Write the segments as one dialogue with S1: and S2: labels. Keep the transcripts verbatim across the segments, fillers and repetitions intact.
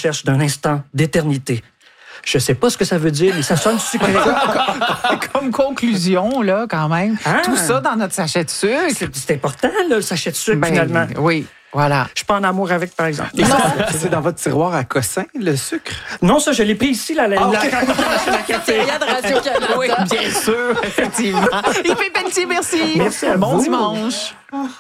S1: recherche d'un instant d'éternité. Je sais pas ce que ça veut dire, mais ça sonne super.
S2: Comme conclusion, là, quand même,
S1: Ah.
S2: tout ça dans notre sachet de sucre.
S1: C'est, c'est important, là, le sachet de sucre,
S2: Ben,
S1: finalement.
S2: Oui, voilà.
S1: Je suis pas en amour avec, par exemple.
S3: Et ça, c'est dans votre tiroir à cossin, le sucre?
S1: Non, ça, je l'ai pris ici, la, la,
S3: Ah,
S1: la,
S3: ok.
S1: la, la, la café.
S4: Il y a de Radio-Canada.
S2: Oui, bien sûr, effectivement. Et puis, Pelletier, merci.
S1: Merci à
S2: bon
S1: vous.
S2: dimanche.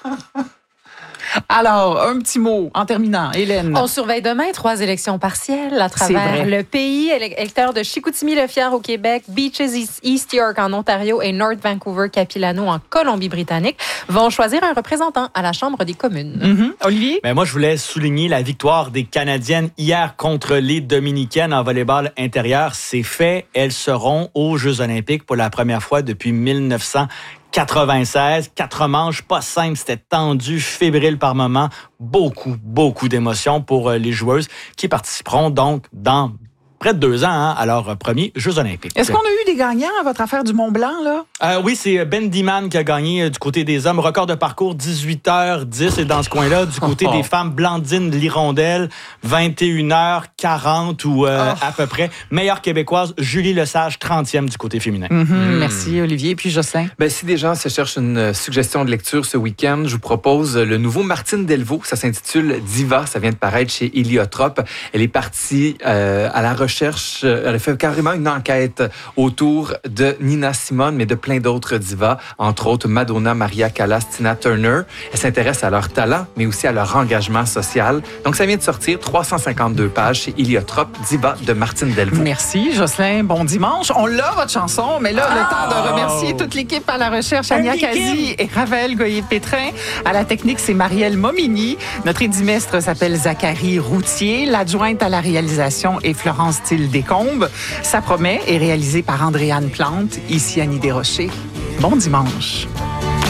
S2: Alors, un petit mot en terminant. Hélène.
S4: On surveille demain trois élections partielles à travers
S2: vrai.
S4: le pays. Électeurs de Chicoutimi-Le-Fier au Québec, Beaches East York en Ontario et North Vancouver-Capilano en Colombie-Britannique vont choisir un représentant à la Chambre des communes.
S2: Mm-hmm. Olivier?
S5: Ben moi, je voulais souligner la victoire des Canadiennes hier contre les Dominicaines en volleyball intérieur. C'est fait. Elles seront aux Jeux olympiques pour la première fois depuis mille neuf cent quatre-vingt-seize. Quatre manches, pas simple, c'était tendu, fébrile par moment. Beaucoup, beaucoup d'émotions pour les joueuses qui participeront donc dans près de deux ans hein, à leurs premiers Jeux olympiques.
S2: Est-ce qu'on a eu des gagnants à votre affaire du Mont-Blanc, là?
S5: Euh, oui, c'est Ben Diman qui a gagné euh, du côté des hommes. Record de parcours, dix-huit heures dix. Et dans ce coin-là, du côté
S3: Oh.
S5: des femmes, Blandine Lirondelle, vingt et une heures quarante ou euh,
S2: Oh.
S5: à peu près. Meilleure québécoise, Julie Lesage, trentième du côté féminin.
S2: Mm-hmm. Merci, Olivier. Puis Jocelyn?
S3: Ben, si des gens se cherchent une suggestion de lecture ce week-end, je vous propose le nouveau Martine Delvaux. Ça s'intitule Diva. Ça vient de paraître chez Héliotrope. Elle est partie euh, à la recherche. Elle a fait carrément une enquête autour de Nina Simone, mais de plein d'autres divas, entre autres Madonna, Maria Callas, Tina Turner. Elle s'intéresse à leur talent, mais aussi à leur engagement social. Donc, ça vient de sortir, trois cent cinquante-deux pages chez Héliotrope, Diva de Martine Delvaux.
S2: Merci, Jocelyn. Bon dimanche. On l'a, votre chanson, mais là, le temps de remercier toute l'équipe à la recherche, Ania Kazi et Ravel Goyer-Pétrin. À la technique, c'est Marielle Momini. Notre édimestre s'appelle Zachary Routier. L'adjointe à la réalisation est Florence Thiel-Descombes. Ça promet est réalisé par Andréane Plante. Ici Annie Desrochers. Bon dimanche.